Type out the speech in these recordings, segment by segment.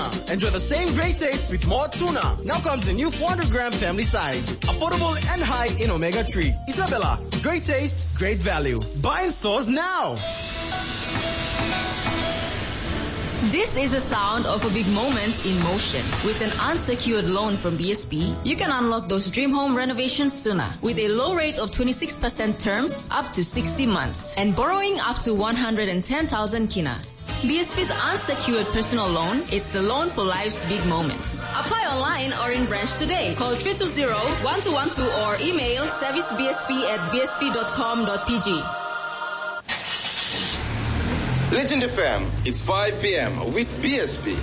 tuna. Enjoy the same great taste with more tuna. Now comes a new 400-gram family size. Affordable and high in omega-3. Isabella, great taste, great value. Buy in stores now. This is the sound of a big moment in motion. With an unsecured loan from BSP, you can unlock those dream home renovations sooner. With a low rate of 26% terms up to 60 months and borrowing up to 110,000 kina. BSP's unsecured personal loan, it's the loan for life's big moments. Apply online or in branch today. Call 320-1212 or email servicebsp@bsp.com.pg. Legend FM, it's 5 p.m. with BSP.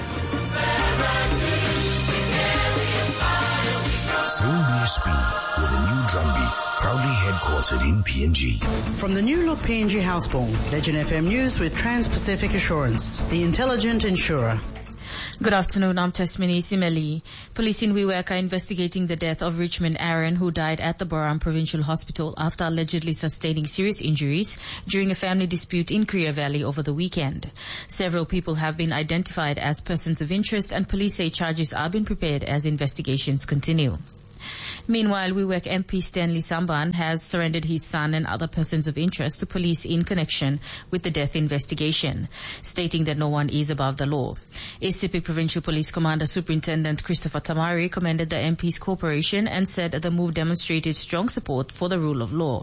Sing BSP with a new drumbeat, proudly headquartered in PNG. From the new look PNG Houseborn, Legend FM News with Trans-Pacific Assurance, the intelligent insurer. Good afternoon, I'm Tesmini Simeli. Police in Wewak are investigating the death of Richmond Aaron, who died at the Boram Provincial Hospital after allegedly sustaining serious injuries during a family dispute in Krea Valley over the weekend. Several people have been identified as persons of interest, and police say charges are being prepared as investigations continue. Meanwhile, Wewak MP Stanley Samban has surrendered his son and other persons of interest to police in connection with the death investigation, stating that no one is above the law. Isipik Provincial Police Commander Superintendent Christopher Tamari commended the MP's cooperation and said the move demonstrated strong support for the rule of law.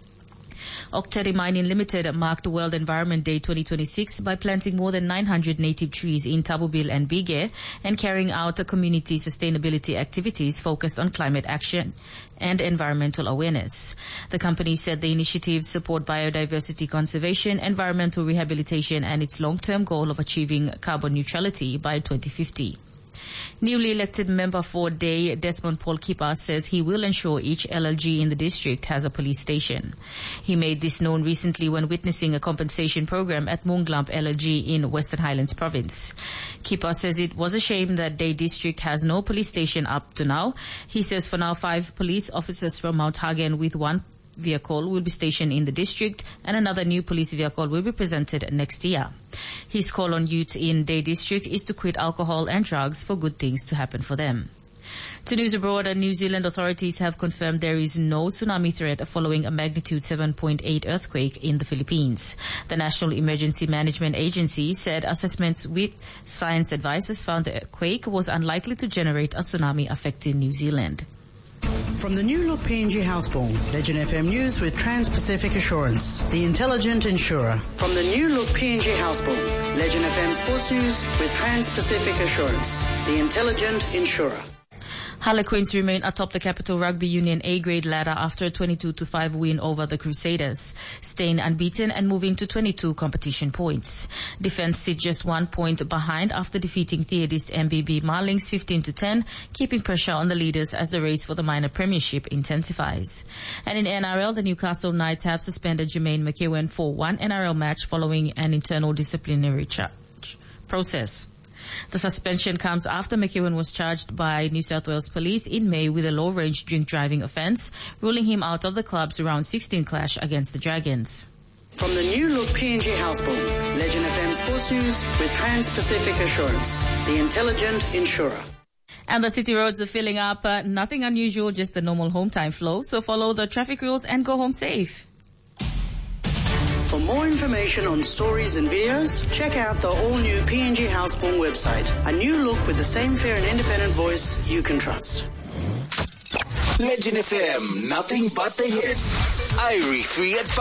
Octeri Mining Limited marked World Environment Day 2026 by planting more than 900 native trees in Tabubil and Bige and carrying out community sustainability activities focused on climate action and environmental awareness. The company said the initiatives support biodiversity conservation, environmental rehabilitation, and its long-term goal of achieving carbon neutrality by 2050. Newly elected member for Day, Desmond Paul Kipa, says he will ensure each LLG in the district has a police station. He made this known recently when witnessing a compensation program at Munglamp LLG in Western Highlands Province. Kipa says it was a shame that Day district has no police station up to now. He says for now 5 police officers from Mount Hagen with 1 vehicle will be stationed in the district, and another new police vehicle will be presented next year. His call on youth in Day district is to quit alcohol and drugs for good things to happen for them. To news abroad, New Zealand authorities have confirmed there is no tsunami threat following a magnitude 7.8 earthquake in the Philippines. The National Emergency Management Agency said assessments with science advisors found the quake was unlikely to generate a tsunami affecting New Zealand. From the new look PNG Houseborn, Legend FM News with Trans-Pacific Assurance, the intelligent insurer. From the new look PNG Houseborn, Legend FM Sports News with Trans-Pacific Assurance, the intelligent insurer. Harlequins remain atop the Capital Rugby Union A-grade ladder after a 22-5 win over the Crusaders, staying unbeaten and moving to 22 competition points. Defence sit just 1 point behind after defeating Theodist MBB Marlings 15-10, keeping pressure on the leaders as the race for the minor premiership intensifies. And in NRL, the Newcastle Knights have suspended Jermaine McEwen for 1 NRL match following an internal disciplinary process. The suspension comes after McEwen was charged by New South Wales Police in May with a low-range drink driving offence, ruling him out of the club's round 16 clash against the Dragons. From the new look PNG Houseborn, Legend FM Sports News with Trans-Pacific Assurance, the intelligent insurer. And the city roads are filling up. Nothing unusual, just the normal home time flow. So follow the traffic rules and go home safe. For more information on stories and videos, check out the all-new PNG Houseborn website. A new look with the same fair and independent voice you can trust. Legend FM, nothing but the hits. Irie free at 5.